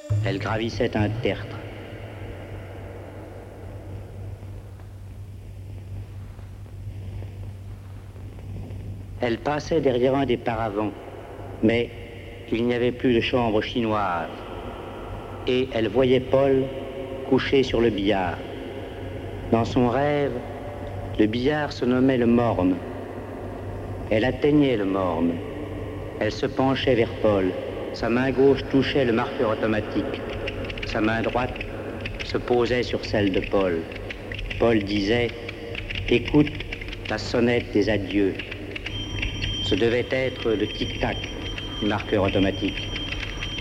Elle gravissait un tertre. Elle passait derrière un des paravents, mais il n'y avait plus de chambre chinoise. Et elle voyait Paul couché sur le billard. Dans son rêve, le billard se nommait le morne. Elle atteignait le morne. Elle se penchait vers Paul. Sa main gauche touchait le marqueur automatique. Sa main droite se posait sur celle de Paul. Paul disait « Écoute la sonnette des adieux ». Ce devait être le tic-tac du marqueur automatique.